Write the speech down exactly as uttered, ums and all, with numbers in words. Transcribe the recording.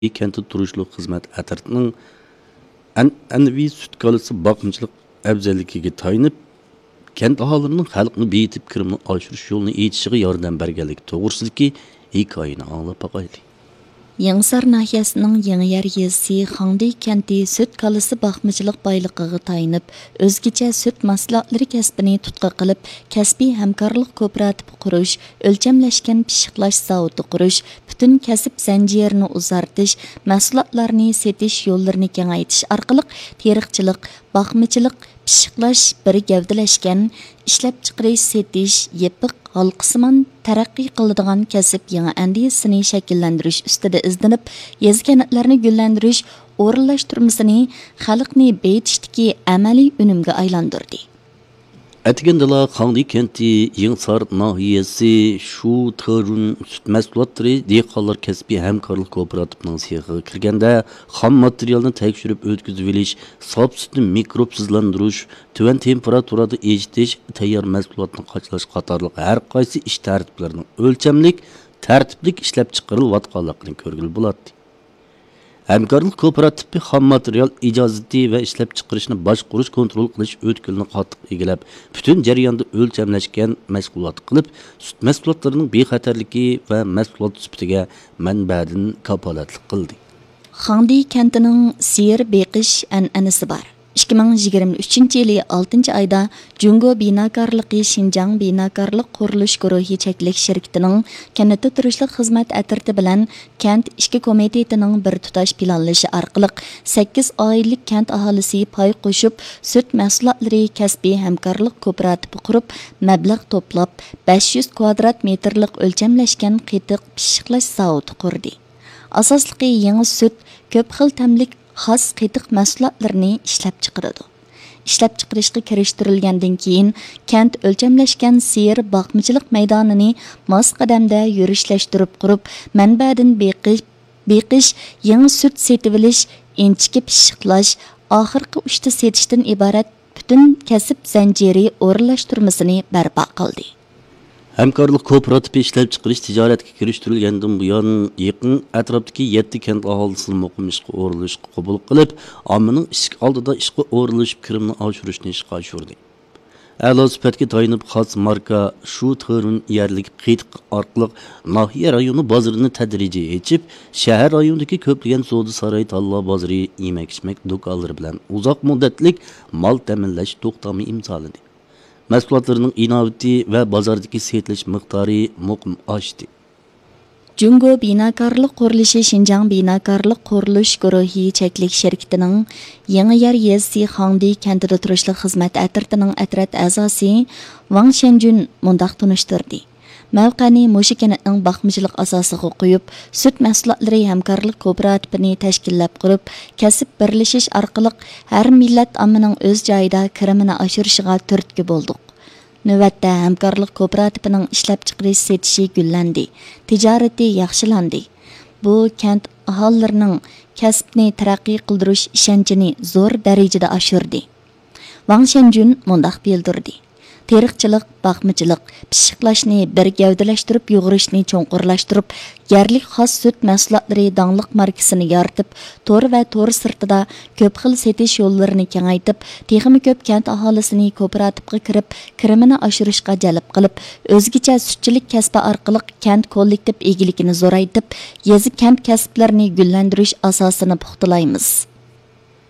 Kenti turuşluq xizmat atirtining an'anaviy sut kalisi boqimchilik afzalligiga tayanib, kent aholisining xalqni beyitib kirimni oshirish yo'lini aytishiga yordam berganligi to'g'risidagi hikoyani anglab boqaylik. Yangsar nahiyasining Yangiyer yezisi Xangdi kenti süt kalisi baxmıçılıq baylıqıga tayinib, özgəçə süt mahsulotlari kasbini tutqa qilib, kasbiy hamkorlik kooperativi qurish, o'lchamlashgan pishiqlash zavodi qurish, butun kasb zanjirini uzartish, mahsulotlarni setish yo'llarini kengaytirish orqali teriqchilik, baxmıçılıq, pishiqlash bir gavdalashgan, ishlab chiqarish, setish, yepiq halqısıman taraqqiy qiladigan kasb yangi andisini shakllantirish ustida izlanib, yezganlarni gullantirish o'rinlashtirmasini xalqni beytishdagi amaliy unumga aylantirdi. Atigandala Xangdi kenti Yangsar nahiyasi shu tarun süt mahsulotlari dehqonlar kasbiy hamkorlik kooperativining sexiga kirganda xom materialni tekshirib o'tkazib olish, sof sutni mikrobsizlantirish, tuvan temperaturada ejitish, tayyor mahsulotni qachlash qatorliq har qaysi ish tartiblarining o'lchamlik, tartiblik ishlab chiqarilayotganligini ko'rgili bo'ladi. Hamkorlik kooperativi xom material ijozati va ishlab chiqarishni boshqarish, kontrol qilish o'tkilni qattiq egilab, butun jarayonda o'lchamlashgan mashg'ulot qilib, sut mahsulotlarining bexatarligi va mahsulot sifatiga manbadan kafolatlik qildi. Xangdi kentining sir beqish an'anasi bor. ikki ming yigirma uchinchi yili oltinchi oyda Jungo binokorligi Xinjiang binokorlik qurilish guruhi cheklik shirkatining kentda turishlik xizmat atirti bilan kent ishki komitetining bir tutash planlashi orqali sakkiz oilik kent aholisi pay qo'shib sut mahsulotlari kasbiy hamkorlik kooperativi qurib, mablag' to'plab besh yuz kvadrat metrlik o'lchamlashgan qitiq pishiqlash zavodi qurdi. Asosligi yangi sut ko'p xil tamlik xos qitiq mahsulotlarni ishlab chiqaradi. Ishlab chiqarishga kirishtirilgandan keyin kent o'lchamlashgan sir boqmichilik maydonini mos qadamda yurishlashtirib qurib, manbadan beqish, beqish, yangi sut setib olish, inchiki pishiqlash, oxirgi uchta setishdan iborat butun kasb zanjiri o'rinlashtirmasini barpo qildi. Hamkorlik kooperativi ishlab chiqarish tijoratga kirishtirilgandan buyon yaqin atrofdagi yetti kent aholisini muqim ishga o'rinlashga qabul qilib, ommaning ishga oldida ishga o'rinlashib kirimni oshirishni ishga oshirdi. A'lo sifatga tayanib xos marka shu tarun yerlik qitiq orqali nahiya rayoni bozorini tadrijiy ochib, shahar rayonidagi ko'plagan savdo saroy, talla bozori, yemak-ichmak do'konlari bilan uzoq muddatlik mol ta'minlash to'xtami imzoladi. Mahsulotlarining inovati va bozordagi setilish miqdori muqim oshdi. Jungo binokorlik qurilishi Xinjiang binokorlik qurilish guruhi cheklik shirkatining Yangiyer yezisi Xangdi kentida turishlik xizmat atirtining atrat a'zosi Wang Shenjun mundaq tunishtirdi. Mavqani mushu kentning baxmıçılıq asosiga qo'yib, sut mahsulotlari hamkorlik kooperativini tashkillab qurib, kasb birlashish orqali har millat ommaning o'z joyida kirimini oshirishiga turtki bo'ldik. Navbatda hamkorlik kooperativining ishlab chiqarish setishi gullandi, tijorati yaxshilandi. Bu kent aholilarining kasbni taraqqiy qildirish ishonchini zo'r darajada oshirdi. Wang Shenjun mundaq bildirdi. Teriqchilik, baxmıçılıq, pishiqlashni bir gavdalashtirib, yo'g'irishni cho'nqurlashtirib, yerlik xos sut mahsulotlari dangliq markasini yaratib, to'r va to'r sirtida ko'p xil setish yo'llarini kengaytib, texmi ko'p kent aholisini kooperativga kirib, kirimini oshirishga jalb qilib, o'zgacha sutchilik kasbi orqali kent kollektiv egiligini zo'raytib, yezi kent kasblarini gullantirish asosini puxtalaymiz.